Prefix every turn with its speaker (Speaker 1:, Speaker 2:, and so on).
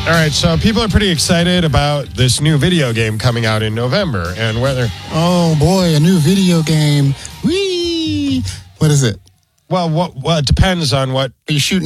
Speaker 1: right, so people are pretty excited about this new video game coming out in November, and whether...
Speaker 2: Oh, boy, a new video game. Whee! What is it?
Speaker 1: Well, it depends on what...
Speaker 2: Are you shooting